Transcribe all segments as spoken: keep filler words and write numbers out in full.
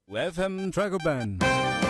F M Tracker Band.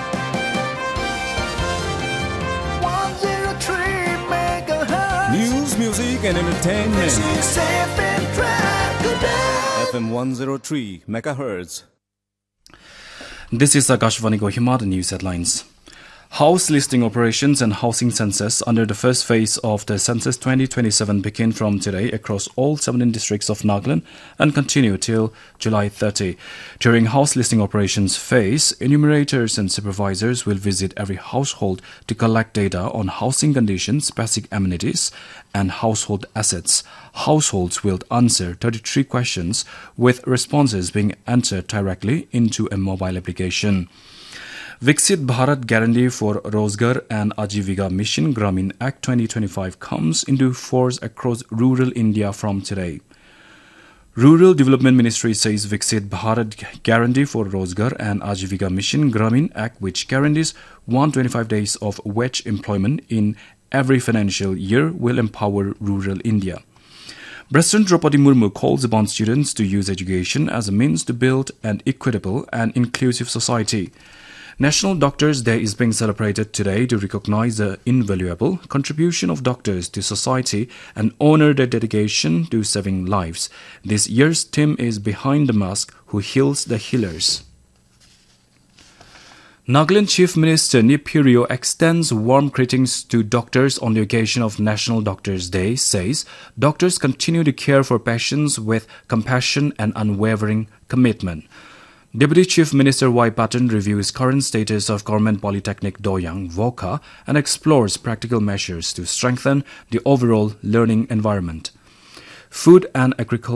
one oh three megahertz. News, music and entertainment. This is F M Tracker Band. F M one oh three megahertz. This is Akashvani Kohima, the news headlines. House listing operations and housing census under the first phase of the census twenty twenty-seven begin from today across all seventeen districts of Nagaland and continue till July thirtieth. During house listing operations phase, enumerators and supervisors will visit every household to collect data on housing conditions, basic amenities, and household assets. Households will answer thirty-three questions, with responses being entered directly into a mobile application. Viksit Bharat Guarantee for Rozgar and Ajivika Mission Gramin Act twenty twenty-five comes into force across rural India from today. Rural Development Ministry says Viksit Bharat Guarantee for Rozgar and Ajivika Mission Gramin Act, which guarantees one hundred twenty-five days of wage employment in every financial year, will empower rural India. President Draupadi Murmu calls upon students to use education as a means to build an equitable and inclusive society. National Doctors' Day is being celebrated today to recognize the invaluable contribution of doctors to society and honor their dedication to saving lives. This year's theme is Behind the Mask, Who Heals the Healers. Nagaland Chief Minister Nipirio extends warm greetings to doctors on the occasion of National Doctors' Day, says doctors continue to care for patients with compassion and unwavering commitment. Deputy Chief Minister Y. Patton reviews current status of Government Polytechnic Doyang, Voka, and explores practical measures to strengthen the overall learning environment. Food and Agriculture